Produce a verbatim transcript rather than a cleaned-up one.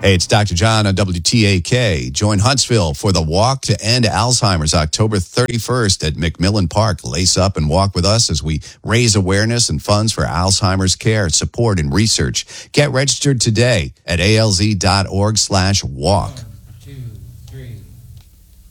Hey, it's Doctor John on W T A K. Join Huntsville for the Walk to End Alzheimer's October thirty-first at McMillan Park. Lace up and walk with us as we raise awareness and funds for Alzheimer's care, support, and research. Get registered today at alz.org slash walk.